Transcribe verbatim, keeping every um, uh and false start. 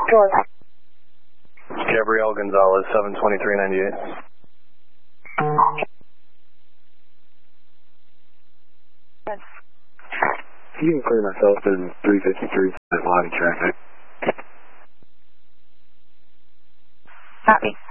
George. Gabrielle Gonzalez, seven twenty-three ninety-eight. You can clear myself in three fifty-three line of traffic. Copy.